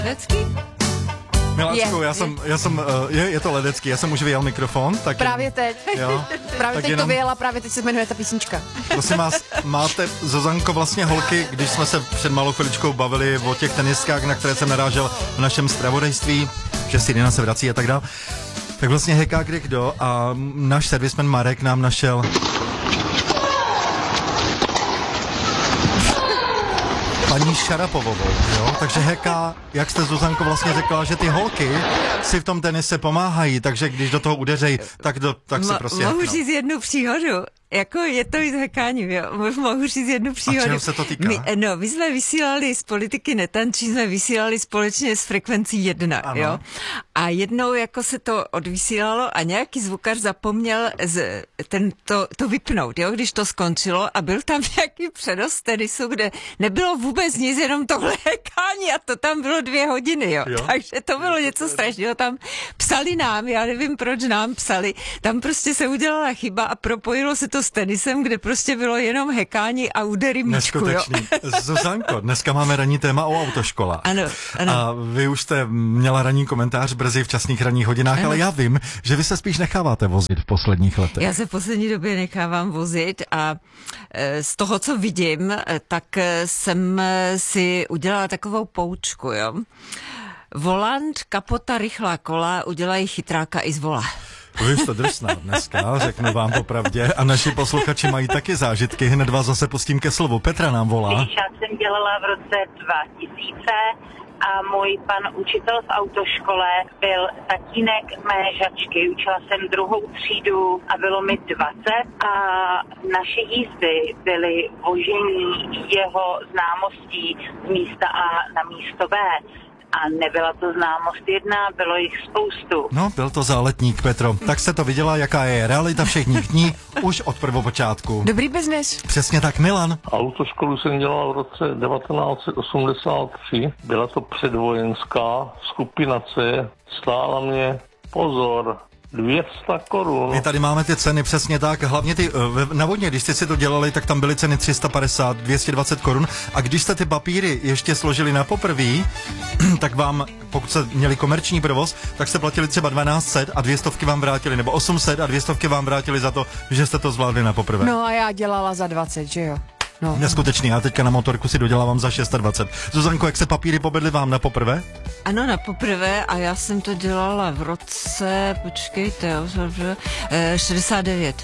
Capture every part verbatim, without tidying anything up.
Ledecký? Miláčku, já jsem, já jsem, je, je to ledecký, já jsem už vyjel mikrofon, tak... Právě teď, jo, právě tak teď jenom, to vyjela, právě teď se jmenuje ta písnička. Prosím vás, máte, Zuzanko, vlastně holky, když jsme se před malou chviličkou bavili o těch tenistkách, na které jsem narážel v našem zpravodajství, že Sirina se vrací a tak dále, tak vlastně heká kde kdo a náš servisman Marek nám našel... paní Šarapovovou, jo? Takže heká, jak jste, Zuzanko, vlastně řekla, že ty holky si v tom tenise pomáhají, takže když do toho udeřejí, tak, do, tak se prostě Mohu heknou. říct jednu příhodu. Jako je to i s hekáním, jo. Mohu říct jednu příhodu. A čeho se to týká? My, no, my jsme vysílali z Politiky netančí, jsme vysílali společně s frekvencí jedna, ano. Jo. A jednou jako se to odvysílalo a nějaký zvukař zapomněl z, ten, to, to vypnout, jo, když to skončilo a byl tam nějaký přenos tenisu, kde nebylo vůbec nic, jenom tohle hekání a to tam bylo dvě hodiny, jo. jo. Takže to bylo něco strašného. Tam psali nám, já nevím, proč nám psali, tam prostě se udělala chyba a propojilo se to s tenisem, kde prostě bylo jenom hekání a údery míčku, jo. Neskutečný. Zuzanko, dneska máme ranní téma o autoškolách. Ano, ano. A vy už jste měla ranní komentář brzy v časných ranních hodinách, ano. Ale já vím, že vy se spíš necháváte vozit v posledních letech. Já se v poslední době nechávám vozit a z toho, co vidím, tak jsem si udělala takovou poučku, jo. Volant, kapota, rychlá kola udělají chytráka i z vola. Vy jste drsná dneska, řeknu vám popravdě. A naši posluchači mají taky zážitky. Hned vás zase pustím ke slovu. Petra nám volá. Já jsem dělala v roce dva tisíce a můj pan učitel v autoškole byl tatínek mé žačky. Učila jsem druhou třídu a bylo mi dvacet a naše jízdy byly vožení jeho známostí z místa A na místo B. A nebyla to známost jedna, bylo jich spoustu. No, byl to záletník, Petro. Tak jste to viděla, jaká je realita všech dní už od prvopočátku. Dobrý biznis. Přesně tak, Milan. Autoškolu jsem dělal v roce devatenáct set osmdesát tři. Byla to předvojenská skupina C. Stála mě, pozor, dvě stě korun. My tady máme ty ceny přesně tak, hlavně ty na vodně, když jste si to dělali, tak tam byly ceny tři sta padesát, dvě stě dvacet korun a když jste ty papíry ještě složili na poprví, tak vám, pokud jste měli komerční provoz, tak jste platili třeba dvanáct set a dvě stovky vám vrátili, nebo osm set a dvě stovky vám vrátili za to, že jste to zvládli na poprvé. No a já dělala za dvacet, že jo? No. Neskutečný, já teďka na motorku si dodělávám za dvacet šest. Zuzanko, jak se papíry pobedly vám na poprvé? Ano, na poprvé a já jsem to dělala v roce, počkejte, jo, šedesát devět.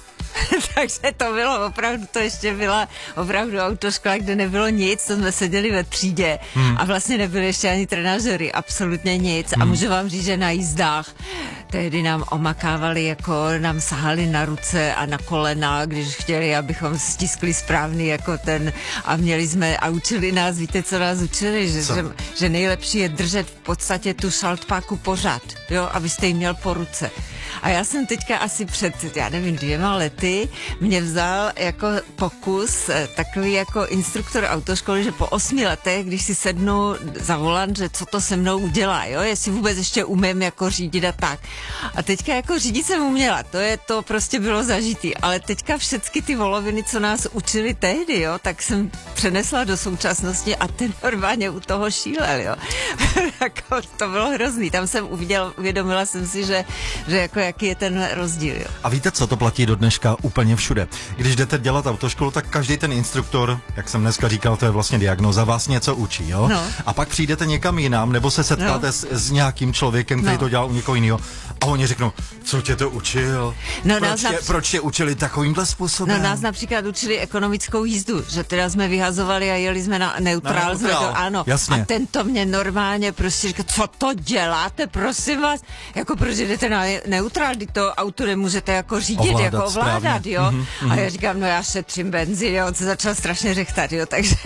Takže to bylo opravdu, to ještě byla opravdu autoškola, kde nebylo nic, to jsme seděli ve třídě hmm. a vlastně nebyly ještě ani trenažery, absolutně nic. Hmm. A můžu vám říct, že na jízdách tehdy nám omakávali, jako nám sahali na ruce a na kolena, když chtěli, abychom stiskli správný jako ten a měli jsme a učili nás, víte, co nás učili, že, že, že nejlepší je držet v podstatě tu šaltpáku pořád, jo, abyste ji měl po ruce. A já jsem teďka asi před, já nevím, dvěma lety mě vzal jako pokus takový jako instruktor autoškoly, že po osmi letech, když si sednu za volant, že co to se mnou udělá, jo, jestli vůbec ještě umím jako řídit a tak. A teďka jako řídit jsem uměla, to je, to prostě bylo zažitý, ale teďka všechny ty voloviny, co nás učili tehdy, jo, tak jsem přenesla do současnosti a ten normálně u toho šílel, jo. Jako to bylo hrozný, tam jsem uviděla, uvědomila jsem si, že, že jako jaký je ten rozdíl, jo. A víte, co to platí do dneška úplně všude? Když jdete dělat autoškolu, tak každý ten instruktor, jak jsem dneska říkal, to je vlastně diagnóza, vás něco učí, jo? No. A pak přijdete někam jinam, nebo se setkáte no. s, s nějakým člověkem, který no. to dělal u někoho jiného. A oni řeknou, co tě to učil? No, proč, tě, např... proč tě učili takovýmhle způsobem? No, nás například učili ekonomickou jízdu, že teda jsme vyhazovali a jeli jsme na neutrál. Na neutrál. To, ano. Jasně. A ten to mě normálně prostě říká, co to děláte, prosím vás? Jako proč jdete na neutrál, kdy to auto nemůžete jako řídit, ovládat, jako ovládat, správně. Jo? Mm-hmm, mm-hmm. A já říkám, no já šetřím benzín, jo, on se začal strašně řechtat, jo, takže...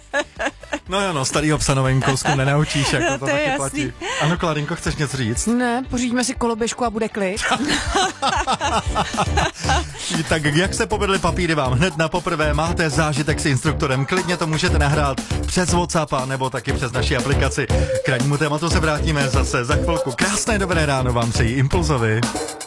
No jo, no, starýho psa novým kousku nenaučíš, jako no, to, to taky jasný. Platí. Ano, Klarinko, chceš něco říct? Ne, pořídíme si koloběžku a bude klid. Tak jak se povedly papíry vám hned na poprvé, máte zážitek s instruktorem, klidně to můžete nahrát přes WhatsApp nebo taky přes naši aplikaci. K rannímu tématu se vrátíme zase za chvilku. Krásné dobré ráno vám přejí Impulzovi.